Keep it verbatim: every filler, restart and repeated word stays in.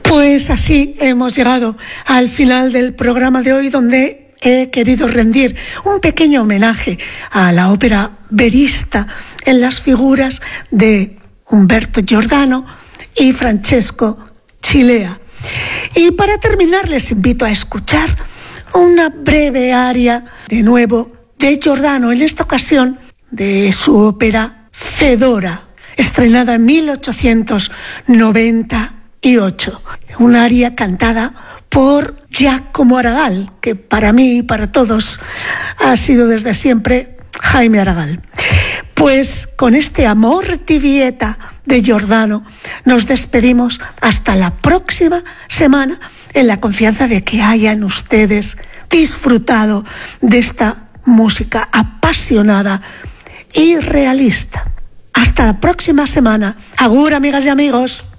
Pues así hemos llegado al final del programa de hoy, donde he querido rendir un pequeño homenaje a la ópera verista en las figuras de Umberto Giordano y Francesco Cilea. Y para terminar les invito a escuchar una breve aria de nuevo de Giordano, en esta ocasión de su ópera Fedora, estrenada en mil ochocientos noventa y ocho. Una aria cantada por Giacomo Aragal, que para mí y para todos ha sido desde siempre Jaime Aragal. Pues con este Amor di Vieta de Giordano nos despedimos hasta la próxima semana, en la confianza de que hayan ustedes disfrutado de esta música apasionada y realista. Hasta la próxima semana. Agur, amigas y amigos.